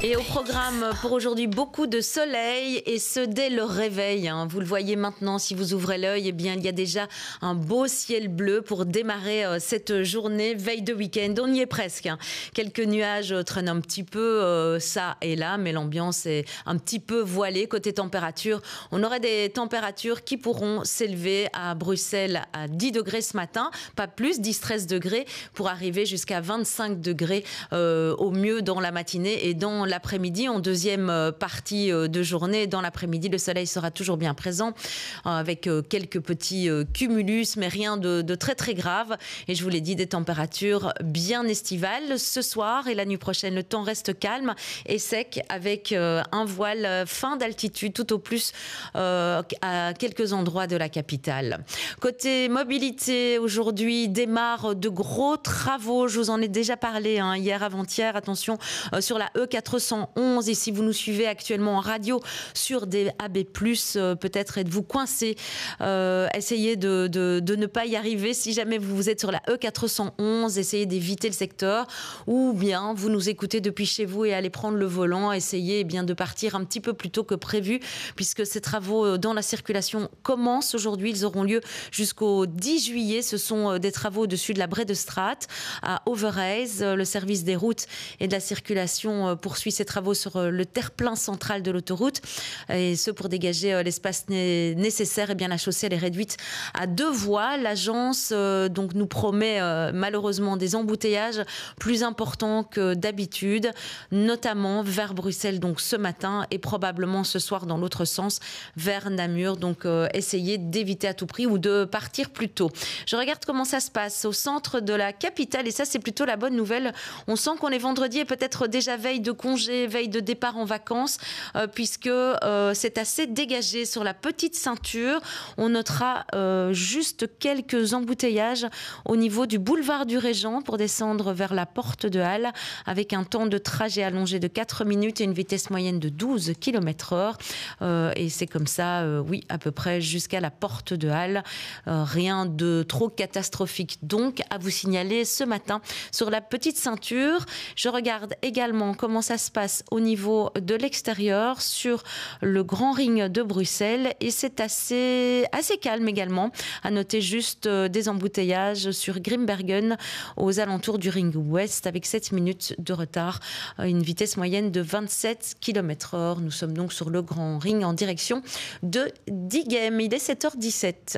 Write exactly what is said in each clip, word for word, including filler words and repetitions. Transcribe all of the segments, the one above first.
Et au programme pour aujourd'hui, beaucoup de soleil et ce dès le réveil. Hein. Vous le voyez maintenant, si vous ouvrez l'œil, eh bien, il y a déjà un beau ciel bleu pour démarrer euh, cette journée, veille de week-end. On y est presque. Hein. Quelques nuages traînent un petit peu euh, ça et là, mais l'ambiance est un petit peu voilée. Côté température, on aurait des températures qui pourront s'élever à Bruxelles à dix degrés ce matin, pas plus, dix à treize degrés, pour arriver jusqu'à vingt-cinq degrés euh, au mieux dans la matinée et dans l'après-midi. En deuxième partie de journée, dans l'après-midi, le soleil sera toujours bien présent avec quelques petits cumulus, mais rien de, de très très grave. Et je vous l'ai dit, des températures bien estivales. Ce soir et la nuit prochaine, le temps reste calme et sec avec un voile fin d'altitude, tout au plus euh, à quelques endroits de la capitale. Côté mobilité, aujourd'hui démarrent de gros travaux. Je vous en ai déjà parlé hein, hier, avant-hier. Attention euh, sur la E quatre cent onze, et si vous nous suivez actuellement en radio sur des A B plus, euh, peut-être êtes-vous coincé. Euh, essayez de, de, de ne pas y arriver. Si jamais vous êtes sur la E quatre cent onze, essayez d'éviter le secteur, ou bien vous nous écoutez depuis chez vous et allez prendre le volant. Essayez eh bien, de partir un petit peu plus tôt que prévu, puisque ces travaux dans la circulation commencent aujourd'hui. Ils auront lieu jusqu'au dix juillet. Ce sont des travaux au-dessus de la Bredestraat à Overijse. Le service des routes et de la circulation poursuit ses travaux sur le terre-plein central de l'autoroute, et ce pour dégager l'espace né- nécessaire. Et bien la chaussée elle est réduite à deux voies. L'agence euh, donc nous promet euh, malheureusement des embouteillages plus importants que d'habitude, notamment vers Bruxelles donc ce matin et probablement ce soir dans l'autre sens vers Namur. Donc euh, essayez d'éviter à tout prix ou de partir plus tôt. Je regarde comment ça se passe au centre de la capitale, et ça c'est plutôt la bonne nouvelle. On sent qu'on est vendredi et peut-être déjà veille de congé, veille de départ en vacances, euh, puisque euh, c'est assez dégagé sur la petite ceinture. On notera euh, juste quelques embouteillages au niveau du boulevard du Régent pour descendre vers la porte de Halle, avec un temps de trajet allongé de quatre minutes et une vitesse moyenne de douze kilomètres heure. Euh, et c'est comme ça, euh, oui, à peu près jusqu'à la porte de Halle. Euh, rien de trop catastrophique donc à vous signaler ce matin sur la petite ceinture. Je regarde également comment ça se passe au niveau de l'extérieur sur le grand ring de Bruxelles, et c'est assez, assez calme également. À noter juste euh, des embouteillages sur Grimbergen aux alentours du ring ouest avec sept minutes de retard, euh, une vitesse moyenne de vingt-sept kilomètres heure. Nous sommes donc sur le grand ring en direction de Diegem. Il est sept heures dix-sept.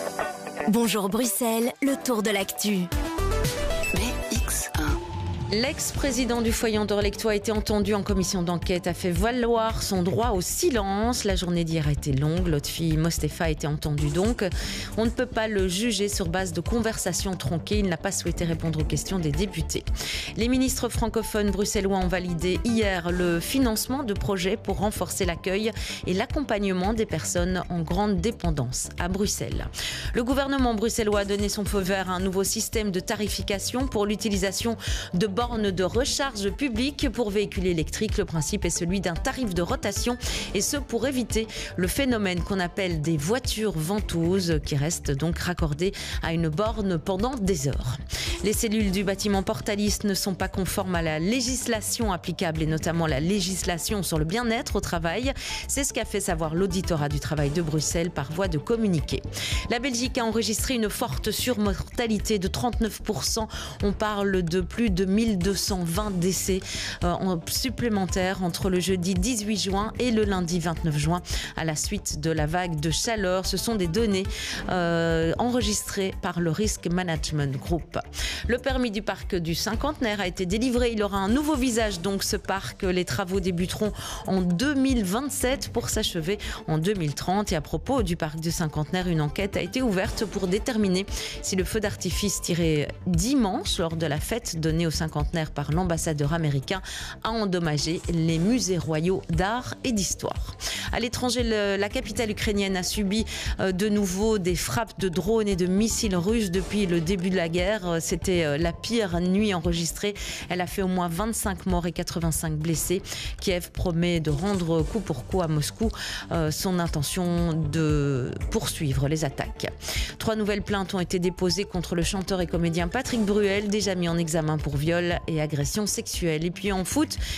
Bonjour Bruxelles, le tour de l'actu. B X un. L'ex-président du foyer Anderlecht a été entendu en commission d'enquête, a fait valoir son droit au silence. La journée d'hier a été longue. Lotfi Mostefa a été entendu donc. On ne peut pas le juger sur base de conversations tronquées. Il n'a pas souhaité répondre aux questions des députés. Les ministres francophones bruxellois ont validé hier le financement de projets pour renforcer l'accueil et l'accompagnement des personnes en grande dépendance à Bruxelles. Le gouvernement bruxellois a donné son feu vert à un nouveau système de tarification pour l'utilisation de bornes de recharge publique pour véhicules électriques. Le principe est celui d'un tarif de rotation, et ce pour éviter le phénomène qu'on appelle des voitures ventouses qui restent donc raccordées à une borne pendant des heures. Les cellules du bâtiment Portalis ne sont pas conformes à la législation applicable, et notamment la législation sur le bien-être au travail. C'est ce qu'a fait savoir l'auditorat du travail de Bruxelles par voie de communiqué. La Belgique a enregistré une forte surmortalité de trente-neuf pour cent. On parle de plus de mille deux cent vingt décès euh, en supplémentaires entre le jeudi dix-huit juin et le lundi vingt-neuf juin à la suite de la vague de chaleur. Ce sont des données euh, enregistrées par le Risk Management Group. Le permis du parc du cinquantenaire a été délivré. Il aura un nouveau visage donc ce parc. Les travaux débuteront en deux mille vingt-sept pour s'achever en deux mille trente. Et à propos du parc du cinquantenaire, une enquête a été ouverte pour déterminer si le feu d'artifice tiré dimanche lors de la fête donnée au cinquantenaire par l'ambassadeur américain a endommagé les musées royaux d'art et d'histoire. À l'étranger, le, la capitale ukrainienne a subi euh, de nouveau des frappes de drones et de missiles russes depuis le début de la guerre. C'était euh, la pire nuit enregistrée. Elle a fait au moins vingt-cinq morts et quatre-vingt-cinq blessés. Kiev promet de rendre coup pour coup à Moscou euh, son intention de poursuivre les attaques. Trois nouvelles plaintes ont été déposées contre le chanteur et comédien Patrick Bruel, déjà mis en examen pour viol et agression sexuelle. Et puis en foot,